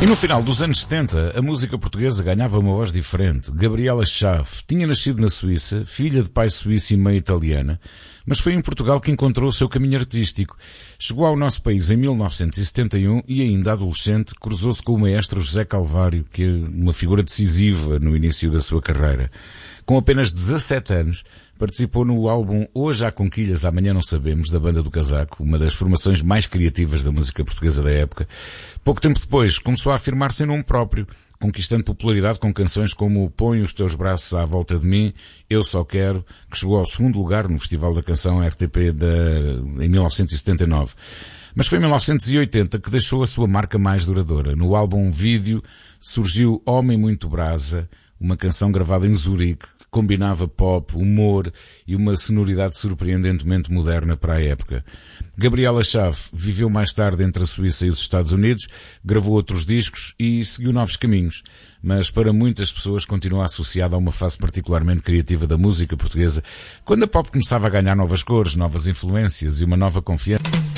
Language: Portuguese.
E no final dos anos 70, a música portuguesa ganhava uma voz diferente. Gabriela Schaff tinha nascido na Suíça, filha de pai suíço e mãe italiana, mas foi em Portugal que encontrou o seu caminho artístico. Chegou ao nosso país em 1971 e, ainda adolescente, cruzou-se com o maestro José Calvário, que é uma figura decisiva no início da sua carreira. Com apenas 17 anos, participou no álbum Hoje há Conquilhas, Amanhã Não Sabemos, da Banda do Casaco, uma das formações mais criativas da música portuguesa da época. Pouco tempo depois, começou a afirmar-se em nome próprio, conquistando popularidade com canções como Põe os Teus Braços à Volta de Mim, Eu Só Quero, que chegou ao segundo lugar no Festival da Canção RTP em 1979. Mas foi em 1980 que deixou a sua marca mais duradoura. No álbum Vídeo surgiu Homem Muito Brasa, uma canção gravada em Zurique, que combinava pop, humor e uma sonoridade surpreendentemente moderna para a época. Gabriela Schaff viveu mais tarde entre a Suíça e os Estados Unidos, gravou outros discos e seguiu novos caminhos, mas para muitas pessoas continua associada a uma fase particularmente criativa da música portuguesa, quando a pop começava a ganhar novas cores, novas influências e uma nova confiança.